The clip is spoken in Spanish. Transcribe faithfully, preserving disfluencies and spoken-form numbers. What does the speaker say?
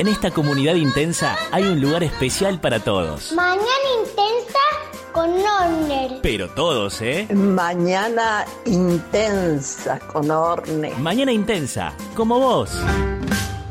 En esta comunidad intensa hay un lugar especial para todos. Mañana intensa con Orne. Pero todos, ¿eh? Mañana intensa con Orne. Mañana intensa, como vos.